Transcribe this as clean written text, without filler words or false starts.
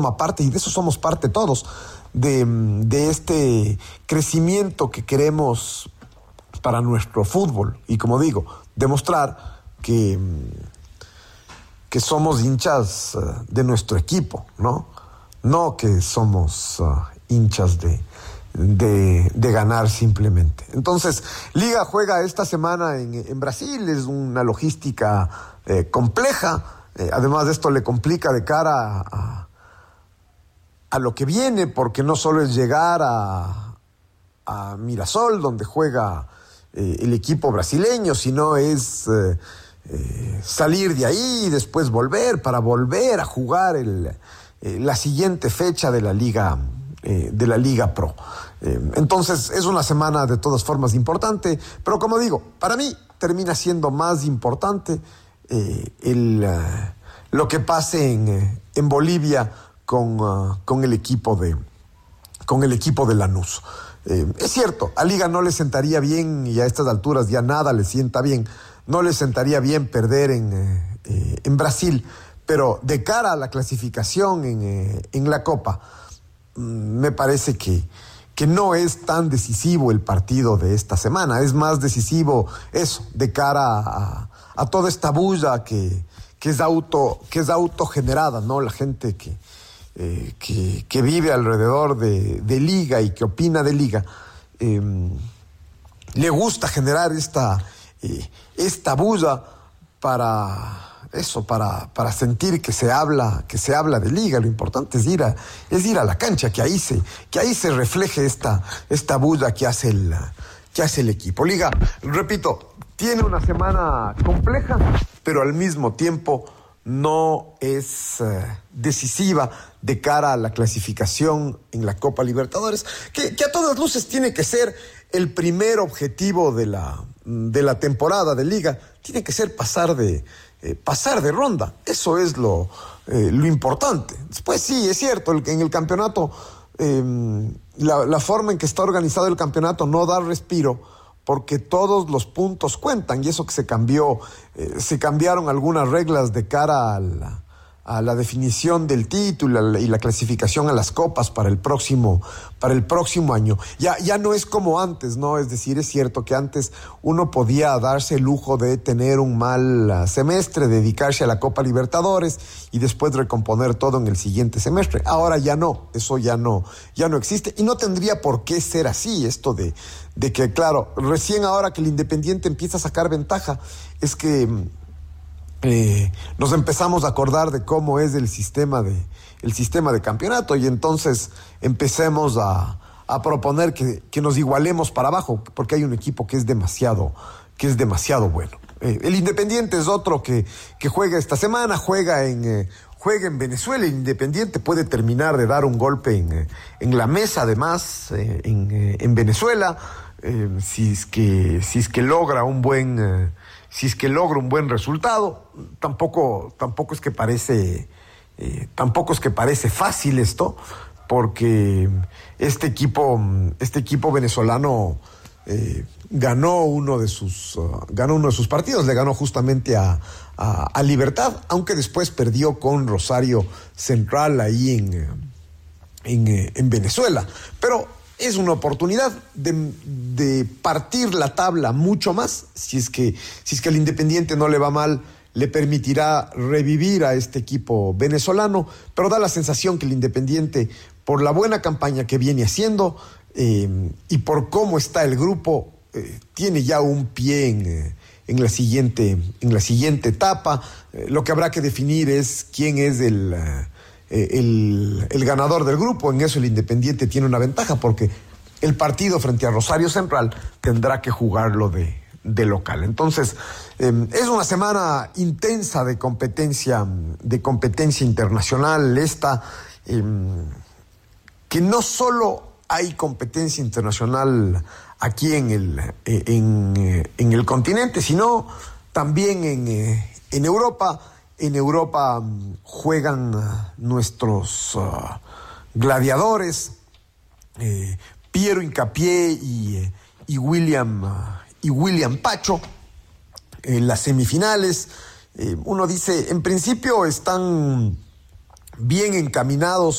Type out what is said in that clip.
parte, y de eso somos parte todos, de este crecimiento que queremos para nuestro fútbol. Y como digo, demostrar que somos hinchas de nuestro equipo, ¿no? No que somos hinchas de ganar simplemente. Entonces, Liga juega esta semana en Brasil, es una logística compleja. Además de esto le complica de cara a lo que viene, porque no solo es llegar a Mirasol, donde juega el equipo brasileño, sino es salir de ahí y después volver a jugar la siguiente fecha de la Liga Pro. Entonces es una semana de todas formas importante, pero como digo, para mí termina siendo más importante lo que pase en Bolivia con el equipo de Lanús. Es cierto, a Liga no le sentaría bien, y a estas alturas ya nada le sienta bien, no le sentaría bien perder en Brasil, pero de cara a la clasificación en la Copa, me parece que no es tan decisivo el partido de esta semana. Es más decisivo eso, de cara a toda esta bulla que es autogenerada, ¿no? La gente que vive alrededor de Liga y que opina de Liga, le gusta generar esta bulla para sentir que se habla de Liga. Lo importante es ir a la cancha, que ahí se refleje esta bulla que hace el equipo. Liga, repito, tiene una semana compleja, pero al mismo tiempo no es decisiva de cara a la clasificación en la Copa Libertadores, que a todas luces tiene que ser el primer objetivo de la temporada de Liga. Tiene que ser pasar de ronda. Eso es lo importante. Después sí, es cierto, en el campeonato, la forma en que está organizado el campeonato no da respiro, porque todos los puntos cuentan, y eso que se cambiaron algunas reglas de cara a la definición del título y la clasificación a las copas para el próximo año. Ya no es como antes, ¿no? Es decir, es cierto que antes uno podía darse el lujo de tener un mal semestre, dedicarse a la Copa Libertadores y después recomponer todo en el siguiente semestre. Ahora ya no, eso ya no existe, y no tendría por qué ser así. Esto de que, claro, recién ahora que el Independiente empieza a sacar ventaja, es que nos empezamos a acordar de cómo es el sistema de campeonato, y entonces empecemos a proponer que nos igualemos para abajo, porque hay un equipo que es demasiado bueno. El Independiente es otro que juega esta semana, juega en Venezuela. El Independiente puede terminar de dar un golpe en la mesa, además, en Venezuela, si es que logra un buen resultado. Tampoco es que parece fácil esto, porque este equipo venezolano ganó uno de sus partidos, le ganó justamente a Libertad, aunque después perdió con Rosario Central ahí en Venezuela. Pero es una oportunidad de partir la tabla mucho más. Si es que al Independiente no le va mal, le permitirá revivir a este equipo venezolano, pero da la sensación que el Independiente, por la buena campaña que viene haciendo y por cómo está el grupo, tiene ya un pie en la siguiente etapa. Lo que habrá que definir es quién es el ganador del grupo. En eso el Independiente tiene una ventaja, porque el partido frente a Rosario Central tendrá que jugarlo de local. Entonces, es una semana intensa de competencia internacional esta, que no solo hay competencia internacional aquí en el continente, sino también en Europa. En Europa juegan nuestros gladiadores, Piero Hincapié y William Pacho, en las semifinales. Uno dice, en principio están bien encaminados